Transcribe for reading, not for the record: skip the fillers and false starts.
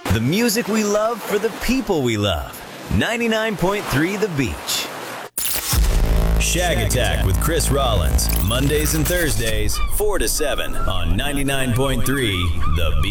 The music we love for the people we love. 99.3 The Beach. Shag Attack with Chris Rollins. Mondays and Thursdays, 4 to 7 on 99.3 The Beach.